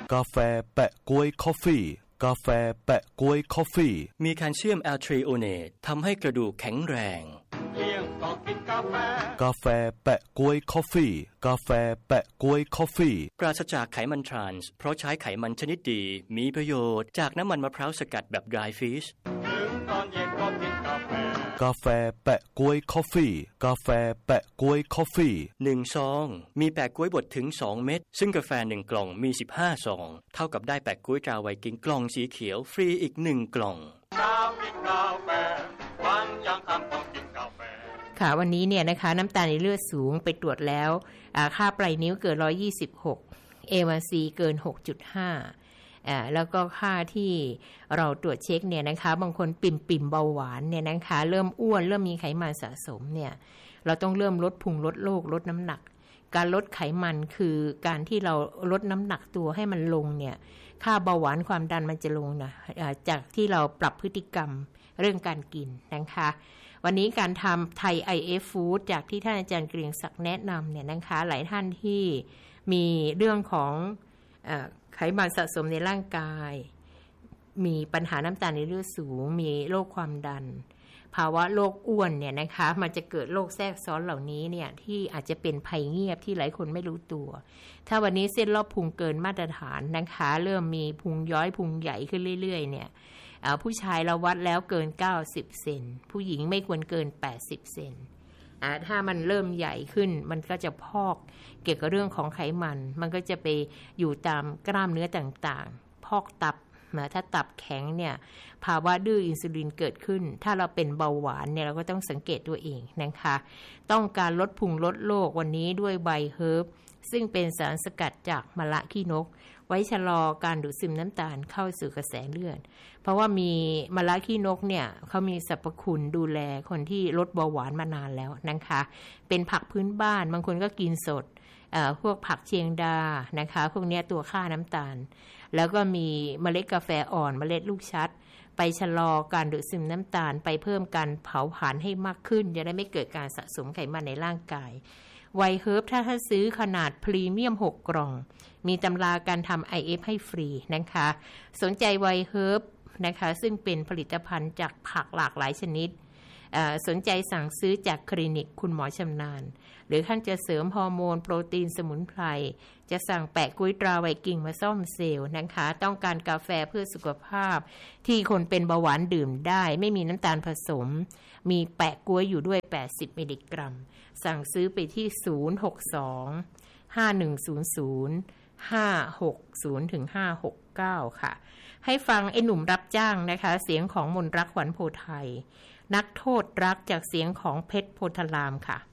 กาแฟแปะก๊วยคอฟฟี่กาแฟแปะก๊วยคอฟฟี่มีแคลเซียมแอลทริโอเนตทำให้กระดูกแข็งแรงเที่ยงก็กินกาแฟกาแฟแปะก๊วยคอฟฟี่กาแฟแปะก๊วยคอฟฟี่ปราศจากไขมันทรานส์เพราะใช้ไขมันชนิดดีมีประโยชน์จากน้ำมันมะพร้าวสกัดแบบ dry fish ถึงตอนเย็นก็กินกาแฟกาแฟแปะก๊วยคอฟฟี่กาแฟแปะก๊วยคอฟฟี่ 1ซองมีแปะก๊วยบดถึง2เม็ดซึ่งกาแฟ1กล่องมี15ซองเท่ากับได้แปะก๊วยตราไวกิ้งกล่องสีเขียวฟรีอีก1กล่องกินกาแฟวันยังคำต้องกินกาแฟค่ะวันนี้เนี่ยนะคะน้ำตาลในเลือดสูงไปตรวจแล้วค่าปลายนิ้วเกิน126 A1C เกิน 6.5 แล้วก็ค่าที่เราตรวจเช็คเนี่ยนะคะบางคนปิ่มเบาหวานเนี่ยนะคะเริ่มอ้วนเริ่มมีไขมันสะสมเนี่ยเราต้องเริ่มลดพุงลดโรคลดน้ำหนักการลดไขมันคือการที่เราลดน้ำหนักตัวให้มันลงเนี่ยค่าเบาหวานความดันมันจะลงนะจากที่เราปรับพฤติกรรมเรื่องการกินนะคะวันนี้การทำไทย IF Food จากที่ท่านอาจารย์เกรียงศักดิ์แนะนำเนี่ยนะคะหลายท่านที่มีเรื่องของไขมันสะสมในร่างกายมีปัญหาน้ำตาลในเลือดสูงมีโรคความดันภาวะโรคอ้วนเนี่ยนะคะมันจะเกิดโรคแทรกซ้อนเหล่านี้เนี่ยที่อาจจะเป็นภัยเงียบที่หลายคนไม่รู้ตัวถ้าวันนี้เส้นรอบพุงเกินมาตรฐานนะคะเริ่มมีพุงย้อยพุงใหญ่ขึ้นเรื่อยๆเนี่ยผู้ชายเราวัดแล้วเกิน90เซนผู้หญิงไม่ควรเกิน80เซนถ้ามันเริ่มใหญ่ขึ้นมันก็จะพอกเกี่ยวกับเรื่องของไขมันก็จะไปอยู่ตามกล้ามเนื้อต่างๆพอกตับถ้าตับแข็งเนี่ยภาวะดื้ออินซูลินเกิดขึ้นถ้าเราเป็นเบาหวานเนี่ยเราก็ต้องสังเกตตัวเองนะคะต้องการลดพุงลดโรควันนี้ด้วยใบเฮิร์บซึ่งเป็นสารสกัดจากมะระขี้นกไว้ชะลอการดูดซึมน้ำตาลเข้าสู่กระแสเลือดเพราะว่ามีมะระขี้นกเนี่ยเขามีสรรพคุณดูแลคนที่ลดเบาหวานมานานแล้วนะคะเป็นผักพื้นบ้านบางคนก็กินสดพวกผักเชียงดานะคะพวกนี้ตัวฆ่าน้ำตาลแล้วก็มีเมล็ดกาแฟอ่อนเมล็ดลูกชัดไปชะลอการดูดซึมน้ำตาลไปเพิ่มการเผาผลาญให้มากขึ้นจะได้ไม่เกิดการสะสมไขมันในร่างกายไวเฮิร์บถ้าซื้อขนาดพรีเมียม6กล่องมีตำราการทำ IF ให้ฟรีนะคะสนใจไวเฮิร์บนะคะซึ่งเป็นผลิตภัณฑ์จากผักหลากหลายชนิดสนใจสั่งซื้อจากคลินิกคุณหมอชำนาญหรือท่านจะเสริมฮอร์โมนโปรตีนสมุนไพรจะสั่งแปะกุ้ยตราไวกิ้งมาซ่อมเซลล์นะคะต้องการกาแฟเพื่อสุขภาพที่คนเป็นเบาหวานดื่มได้ไม่มีน้ำตาลผสมมีแปะกุ้ยอยู่ด้วย80มิลลิกรัมสั่งซื้อไปที่062 5100 560ถึง569ค่ะให้ฟังไอ้หนุ่มรับจ้างนะคะเสียงของมนรักขวัญโพไทยนักโทษรักจากเสียงของเพชรโพธารามค่ะ